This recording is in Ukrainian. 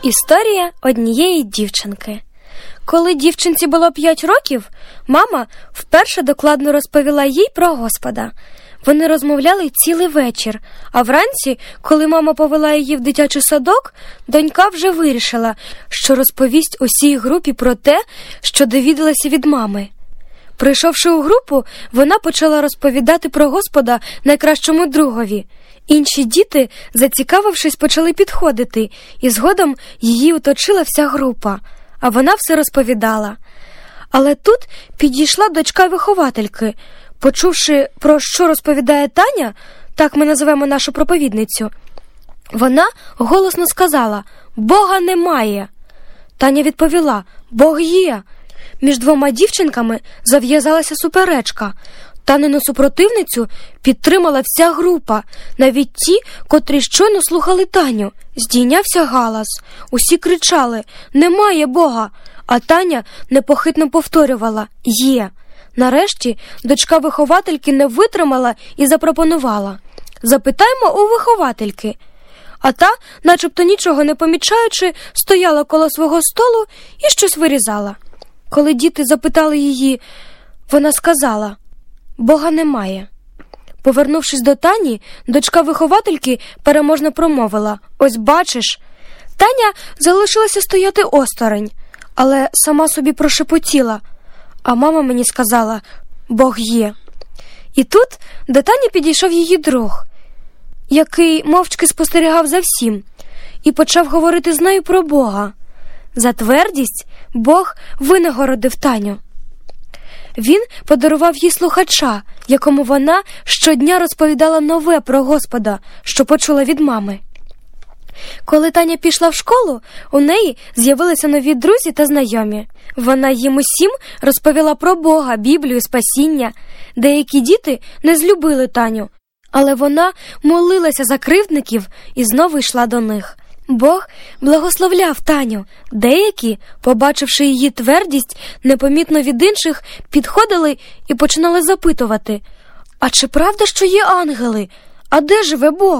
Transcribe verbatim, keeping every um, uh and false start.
Історія однієї дівчинки. Коли дівчинці було п'ять років, мама вперше докладно розповіла їй про Господа. Вони розмовляли цілий вечір, а вранці, коли мама повела її в дитячий садок, донька вже вирішила, що розповість усій групі про те, що довідалася від мами. Прийшовши у групу, вона почала розповідати про Господа найкращому другові. Інші діти, зацікавившись, почали підходити, і згодом її оточила вся група, а вона все розповідала. Але тут підійшла дочка виховательки. Почувши, про що розповідає Таня, так ми називаємо нашу проповідницю, вона голосно сказала: «Бога немає». Таня відповіла: «Бог є». Між двома дівчинками зав'язалася суперечка. Танину супротивницю підтримала вся група, навіть ті, котрі щойно слухали Таню. Здійнявся галас. Усі кричали: «Немає Бога!», а Таня непохитно повторювала: «Є». Нарешті дочка виховательки не витримала і запропонувала: «Запитаймо у виховательки». А та, начебто нічого не помічаючи, стояла коло свого столу і щось вирізала. Коли діти запитали її, вона сказала: «Бога немає». Повернувшись до Тані, дочка виховательки переможно промовила: «Ось бачиш». Таня залишилася стояти осторонь, але сама собі прошепотіла: «А мама мені сказала: Бог є». І тут до Тані підійшов її друг, який мовчки спостерігав за всім, і почав говорити з нею про Бога. За твердість Бог винагородив Таню. Він подарував їй слухача, якому вона щодня розповідала нове про Господа, що почула від мами. Коли Таня пішла в школу, у неї з'явилися нові друзі та знайомі. Вона їм усім розповіла про Бога, Біблію, спасіння. Деякі діти не злюбили Таню, але вона молилася за кривдників і знову йшла до них. Бог благословляв Таню. Деякі, побачивши її твердість, непомітно від інших, підходили і починали запитувати: «А чи правда, що є ангели? А де живе Бог?»